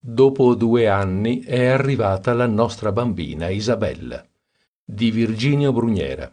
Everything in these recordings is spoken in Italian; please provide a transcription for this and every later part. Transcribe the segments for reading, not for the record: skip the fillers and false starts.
Dopo 2 anni è arrivata la nostra bambina Isabella, di Virginio Brugnera.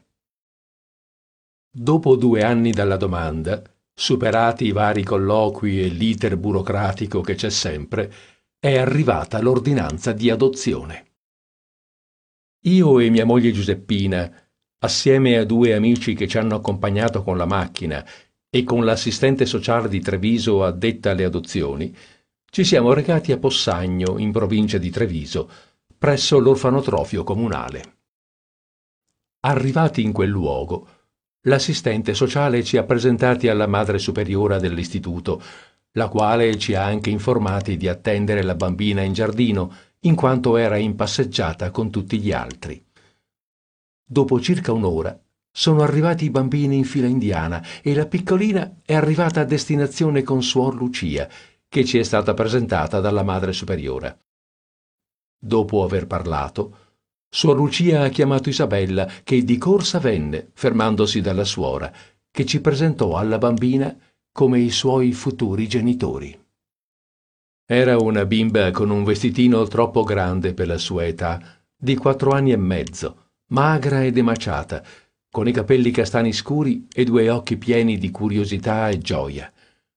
Dopo 2 anni dalla domanda, superati i vari colloqui e l'iter burocratico che c'è sempre, è arrivata l'ordinanza di adozione. Io e mia moglie Giuseppina, assieme a 2 amici che ci hanno accompagnato con la macchina e con l'assistente sociale di Treviso addetta alle adozioni, ci siamo recati a Possagno, in provincia di Treviso, presso l'orfanotrofio comunale. Arrivati in quel luogo, l'assistente sociale ci ha presentati alla madre superiora dell'istituto, la quale ci ha anche informati di attendere la bambina in giardino, in quanto era in passeggiata con tutti gli altri. Dopo circa un'ora sono arrivati i bambini in fila indiana e la piccolina è arrivata a destinazione con Suor Lucia, che ci è stata presentata dalla madre superiora. Dopo aver parlato, Suor Lucia ha chiamato Isabella, che di corsa venne, fermandosi dalla suora, che ci presentò alla bambina come i suoi futuri genitori. Era una bimba con un vestitino troppo grande per la sua età, di 4 anni e mezzo, magra ed emaciata, con i capelli castani scuri e 2 occhi pieni di curiosità e gioia.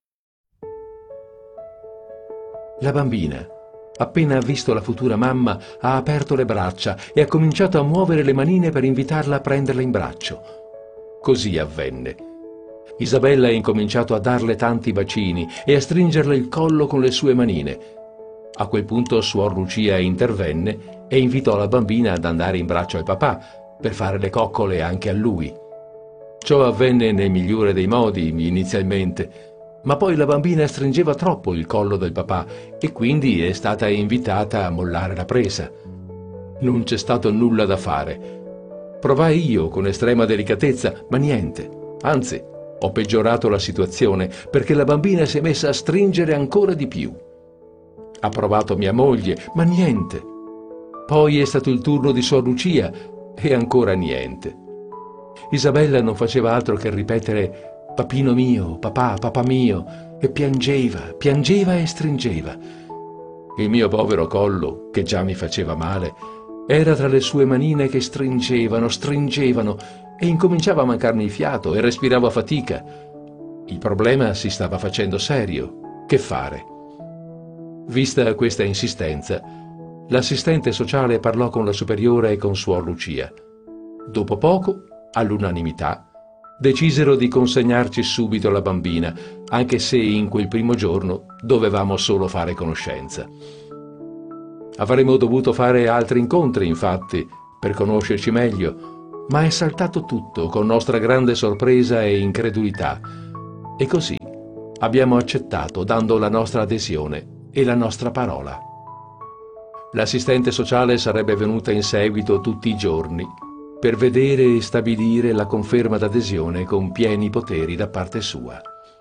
La bambina, appena ha visto la futura mamma, ha aperto le braccia e ha cominciato a muovere le manine per invitarla a prenderla in braccio. Così avvenne. Isabella ha incominciato a darle tanti bacini e a stringerle il collo con le sue manine. A quel punto Suor Lucia intervenne e invitò la bambina ad andare in braccio al papà per fare le coccole anche a lui. Ciò avvenne nel migliore dei modi inizialmente, ma poi la bambina stringeva troppo il collo del papà e quindi è stata invitata a mollare la presa. Non c'è stato nulla da fare. Provai io con estrema delicatezza, ma niente. Anzi, ho peggiorato la situazione perché la bambina si è messa a stringere ancora di più. Ha provato mia moglie, ma niente. Poi è stato il turno di Suor Lucia e ancora niente. Isabella non faceva altro che ripetere «Papino mio, papà, papà mio», e piangeva e stringeva. Il mio povero collo, che già mi faceva male, era tra le sue manine che stringevano e incominciava a mancarmi il fiato e respiravo a fatica. Il problema si stava facendo serio. Che fare? Vista questa insistenza, l'assistente sociale parlò con la superiore e con Suor Lucia. Dopo poco, all'unanimità, decisero di consegnarci subito la bambina, anche se in quel primo giorno dovevamo solo fare conoscenza. Avremmo dovuto fare altri incontri, infatti, per conoscerci meglio, ma è saltato tutto con nostra grande sorpresa e incredulità. E così abbiamo accettato, dando la nostra adesione e la nostra parola. L'assistente sociale sarebbe venuta in seguito tutti i giorni per vedere e stabilire la conferma d'adesione con pieni poteri da parte sua.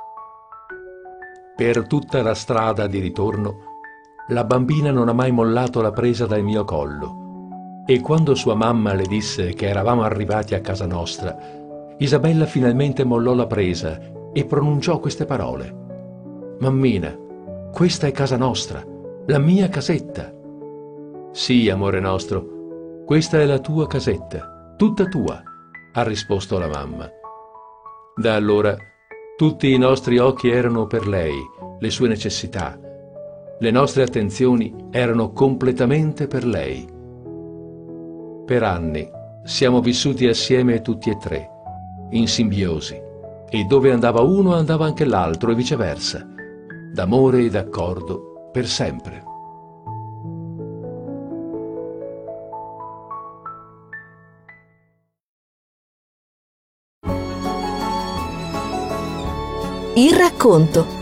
Per tutta la strada di ritorno, la bambina non ha mai mollato la presa dal mio collo e quando sua mamma le disse che eravamo arrivati a casa nostra, Isabella finalmente mollò la presa e pronunciò queste parole: «Mammina, questa è casa nostra, la mia casetta». «Sì, amore nostro, questa è la tua casetta, tutta tua», ha risposto la mamma. Da allora tutti i nostri occhi erano per lei, le sue necessità. Le nostre attenzioni erano completamente per lei. Per anni siamo vissuti assieme tutti e tre, in simbiosi, e dove andava uno andava anche l'altro e viceversa, d'amore e d'accordo per sempre. Il racconto